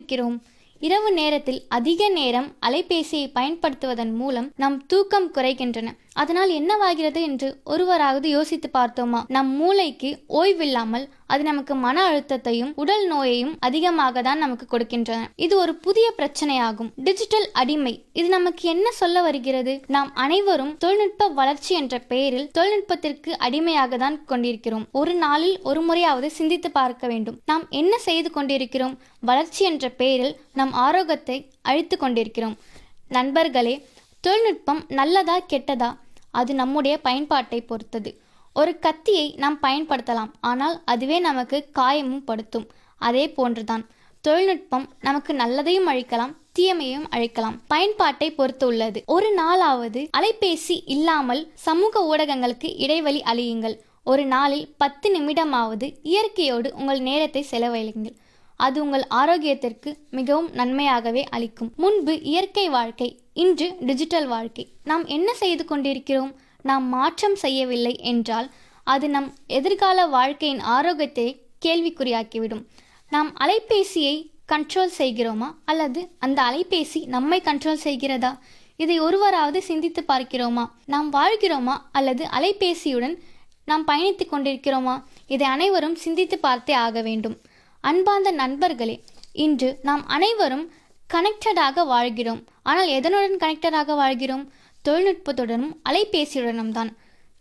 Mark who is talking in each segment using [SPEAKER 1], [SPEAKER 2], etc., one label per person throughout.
[SPEAKER 1] கவனிக்கிறோம்? இரவு நேரத்தில் அதிக நேரம் அலைபேசியை பயன்படுத்துவதன் மூலம் நம் தூக்கம் குறைகின்றன. அதனால் என்னவாகிறது என்று ஒருவராவது யோசித்து பார்த்தோமா? நம் மூளைக்கு ஓய்வில்லாமல் அது நமக்கு மன அழுத்தத்தையும் உடல் நோயையும் அதிகமாக தான் நமக்கு கொடுக்கின்றன. இது ஒரு புதிய பிரச்சனையாகும். டிஜிட்டல் அடிமை. இது நமக்கு என்ன சொல்ல வருகிறது? நாம் அனைவரும் தொழில்நுட்ப வளர்ச்சி என்ற பெயரில் தொழில்நுட்பத்திற்கு அடிமையாக தான் கொண்டிருக்கிறோம். ஒரு நாளில் ஒரு முறையாவது சிந்தித்து பார்க்க வேண்டும். நாம் என்ன செய்து கொண்டிருக்கிறோம்? வளர்ச்சி என்ற பெயரில் நம் ஆரோக்கியத்தை அழித்து கொண்டிருக்கிறோம். நண்பர்களே, தொழில்நுட்பம் நல்லதா கெட்டதா? அது நம்முடைய பயன்பாட்டை பொறுத்தது. ஒரு கத்தியை நாம் பயன்படுத்தலாம், ஆனால் அதுவே நமக்கு காயமும் படுத்தும். அதே போன்றுதான் தொழில்நுட்பம் நமக்கு நல்லதையும் அழிக்கலாம், தீமையையும் அழிக்கலாம். பயன்பாட்டை பொறுத்து உள்ளது. ஒரு நாளாவது அலைபேசி இல்லாமல் சமூக ஊடகங்களுக்கு இடைவெளி அளியுங்கள். ஒரு நாளில் 10 நிமிடமாவது இயற்கையோடு உங்கள் நேரத்தை செலவழியுங்கள். அது உங்கள் ஆரோக்கியத்திற்கு மிகவும் நன்மையாகவே அளிக்கும். முன்பு இயற்கை வாழ்க்கை, இன்று டிஜிட்டல் வாழ்க்கை. நாம் என்ன செய்து கொண்டிருக்கிறோம்? நாம் மாற்றம் செய்யவில்லை என்றால் அது நம் எதிர்கால வாழ்க்கையின் ஆரோக்கியத்தை கேள்விக்குறியாக்கிவிடும். நாம் அலைபேசியை கண்ட்ரோல் செய்கிறோமா, அல்லது அந்த அலைபேசி நம்மை கண்ட்ரோல் செய்கிறதா? இதை ஒருவராவது சிந்தித்து பார்க்கிறோமா? நாம் வாழ்கிறோமா, அல்லது அலைபேசியுடன் நாம் பயணித்து கொண்டிருக்கிறோமா? இதை அனைவரும் சிந்தித்து பார்த்தே ஆக வேண்டும். அன்பார்ந்த நண்பர்களே, இன்று நாம் அனைவரும் கனெக்டடாக வாழ்கிறோம். ஆனால் எதனுடன் கனெக்டடாக வாழ்கிறோம்? தொழில்நுட்பத்துடனும் அலைபேசியுடனும் தான்.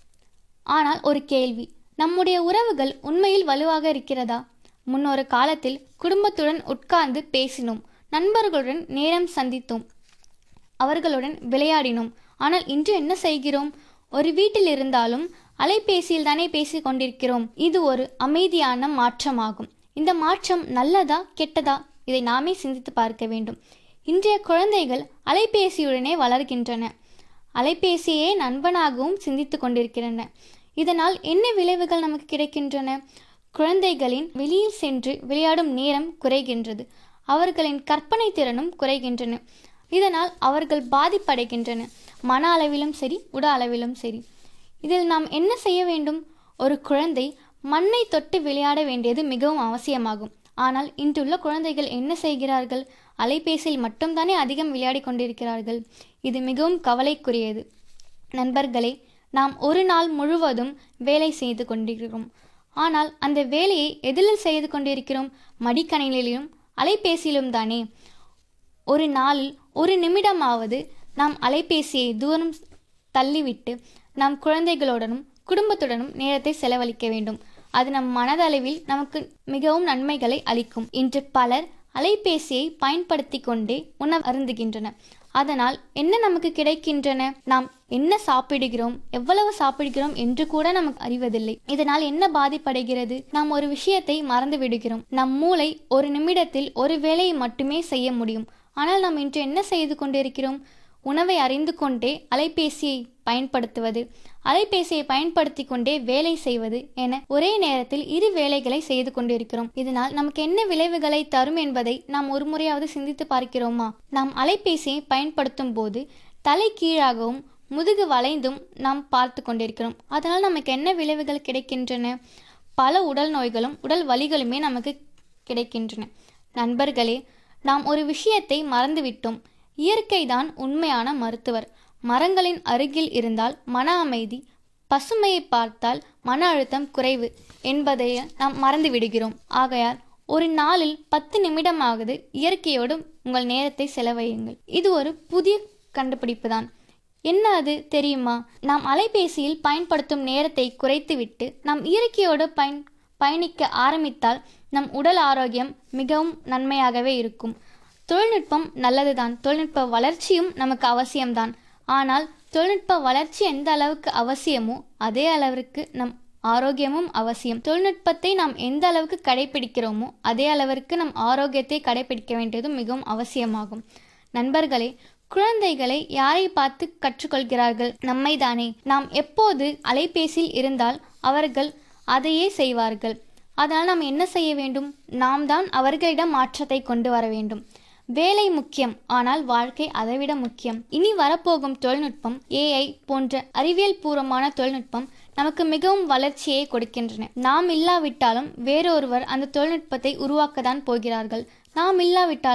[SPEAKER 1] ஆனால் ஒரு கேள்வி, நம்முடைய உறவுகள் உண்மையில் வலுவாக இருக்கிறதா? முன்னொரு காலத்தில் குடும்பத்துடன் உட்கார்ந்து பேசினோம், நண்பர்களுடன் நேரம் சந்தித்தோம், அவர்களுடன் விளையாடினோம். ஆனால் இன்று என்ன செய்கிறோம்? ஒரு வீட்டில் இருந்தாலும் அலைபேசியில் தானே பேசி கொண்டிருக்கிறோம். இது ஒரு அமைதியான மாற்றமாகும். இந்த மாற்றம் நல்லதா கெட்டதா? இதை நாமே சிந்தித்து பார்க்க வேண்டும். இன்றைய குழந்தைகள் அலைபேசியுடனே வளர்கின்றன, அலைபேசியே நண்பனாகவும் சிந்தித்து கொண்டிருக்கின்றன. இதனால் என்ன விளைவுகள் நமக்கு கிடைக்கின்றன? குழந்தைகளின் வெளியில் சென்று விளையாடும் நேரம் குறைகின்றது, அவர்களின் கற்பனை திறனும் குறைகின்றன. இதனால் அவர்கள் பாதிப்படைகின்றன, மன அளவிலும் சரி, உடல் அளவிலும் சரி. இதில் நாம் என்ன செய்ய வேண்டும்? ஒரு குழந்தை மண்ணை தொட்டு விளையாட வேண்டியது மிகவும் அவசியமாகும். ஆனால் இன்றுள்ள குழந்தைகள் என்ன செய்கிறார்கள்? அலைபேசியில் மட்டும்தானே அதிகம் விளையாடி கொண்டிருக்கிறார்கள். இது மிகவும் கவலைக்குரியது. நண்பர்களே, நாம் ஒரு நாள் முழுவதும் வேலை செய்து கொண்டிருக்கிறோம். ஆனால் அந்த வேலையை எதில் செய்து கொண்டிருக்கிறோம்? மடிக்கணினியிலும் அலைபேசியிலும் தானே. ஒரு நாளில் ஒரு நிமிடமாவது நாம் அலைபேசியை தூரம் தள்ளிவிட்டு நம் குழந்தைகளுடனும் குடும்பத்துடனும் நேரத்தை செலவழிக்க வேண்டும். அது நம் மனதளவில் நமக்கு மிகவும் நன்மைகளை அளிக்கும். இன்று பலர் அலைபேசியை பயன்படுத்தி கொண்டே உணவு அருந்துகின்றனர். அதனால் என்ன நமக்கு கிடைக்கின்றன? நாம் என்ன சாப்பிடுகிறோம், எவ்வளவு சாப்பிடுகிறோம் என்று கூட நமக்கு அறிவதில்லை. இதனால் என்ன பாதிப்படைகிறது? நாம் ஒரு விஷயத்தை மறந்து விடுகிறோம். நம் மூளை ஒரு நிமிடத்தில் ஒரு வேலையை மட்டுமே செய்ய முடியும். ஆனால் நாம் இன்று என்ன செய்து கொண்டிருக்கிறோம்? உணவை அறிந்து கொண்டே அலைபேசியை பயன்படுத்துவது, அலைபேசியை பயன்படுத்தி கொண்டே வேலை செய்வது என ஒரே நேரத்தில் 2 வேலைகளை செய்து கொண்டிருக்கிறோம். இதனால் நமக்கு என்ன விளைவுகளை தரும் என்பதை நாம் ஒரு முறையாவது சிந்தித்து பார்க்கிறோமா? நாம் அலைபேசியை பயன்படுத்தும் போது தலை கீழாகவும் முதுகு வளைந்தும் நாம் பார்த்து கொண்டிருக்கிறோம். அதனால் நமக்கு என்ன விளைவுகள் கிடைக்கின்றன? பல உடல் நோய்களும் உடல் வலிகளுமே நமக்கு கிடைக்கின்றன. நண்பர்களே, நாம் ஒரு விஷயத்தை மறந்துவிட்டோம். இயற்கைதான் உண்மையான மருத்துவர். மரங்களின் அருகில் இருந்தால் மன அமைதி, பசுமையை பார்த்தால் மன அழுத்தம் குறைவு என்பதை நாம் மறந்து விடுகிறோம். ஆகையால் ஒரு நாளில் 10 நிமிடமாவது இயற்கையோடு உங்கள் நேரத்தை செலவழியுங்கள். இது ஒரு புதிய கண்டுபிடிப்பு தான். என்ன அது தெரியுமா? நாம் அலைபேசியில் பயன்படுத்தும் நேரத்தை குறைத்துவிட்டு நாம் இயற்கையோடு பயணிக்க ஆரம்பித்தால் நம் உடல் ஆரோக்கியம் மிகவும் நன்மையாகவே இருக்கும். தொழில்நுட்பம் நல்லதுதான், தொழில்நுட்ப வளர்ச்சியும் நமக்கு அவசியம்தான். ஆனால் தொழில்நுட்ப வளர்ச்சி எந்த அளவுக்கு அவசியமோ அதே அளவிற்கு நம் ஆரோக்கியமும் அவசியம். தொழில்நுட்பத்தை நாம் எந்த அளவுக்கு கடைபிடிக்கிறோமோ அதே அளவிற்கு நம் ஆரோக்கியத்தை கடைபிடிக்க வேண்டியதும் மிகவும் அவசியமாகும். நண்பர்களே, குழந்தைகளை யாரை பார்த்து கற்றுக்கொள்கிறார்கள்? நம்மை தானே. நாம் எப்போது அலைபேசியில் இருந்தால் அவர்கள் அதையே செய்வார்கள். அதனால் நாம் என்ன செய்ய வேண்டும்? நாம் தான் அவர்களிடம் மாற்றத்தை கொண்டு வர வேண்டும். வேலை முக்கியம், ஆனால் வாழ்க்கை அதைவிட முக்கியம். இனி வரப்போகும் தொழில்நுட்பம், AI போன்ற அறிவியல் பூர்வமான தொழில்நுட்பம் நமக்கு மிகவும் வளர்ச்சியை கொடுக்கின்றன. நாம் இல்லாவிட்டாலும் வேறொருவர் அந்த தொழில்நுட்பத்தை உருவாக்கத்தான் போகிறார்கள். நாம் இல்லாவிட்டால்